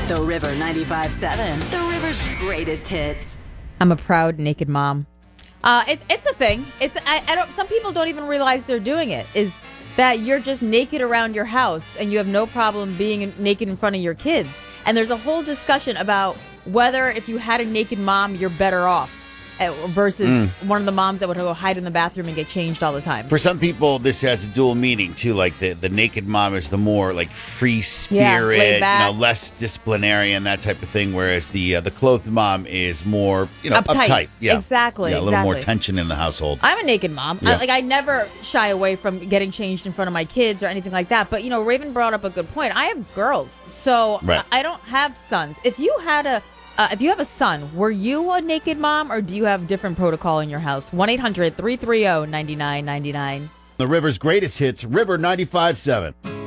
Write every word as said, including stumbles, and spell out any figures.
The River ninety-five seven. The River's greatest hits. I'm a proud naked mom. Uh, it's it's a thing. It's I, I don't. Some people don't even realize they're doing it. Is that you're just naked around your house and you have no problem being naked in front of your kids. And there's a whole discussion about whether if you had a naked mom, you're better off. Versus mm. one of the moms that would go hide in the bathroom and get changed all the time. For some people, this has a dual meaning, too. Like, the, the naked mom is the more, like, free spirit, yeah, you know, less disciplinarian, that type of thing. Whereas the uh, the clothed mom is more, you know, uptight. uptight. Yeah. Exactly. Yeah, a little exactly. more tension in the household. I'm a naked mom. Yeah. I, like, I never shy away from getting changed in front of my kids or anything like that. But, you know, Raven brought up a good point. I have girls, so right. I, I don't have sons. If you had a... Uh, if you have a son, were you a naked mom or do you have different protocol in your house? one eight hundred three three zero nine nine nine nine. The River's greatest hits, River ninety-five seven.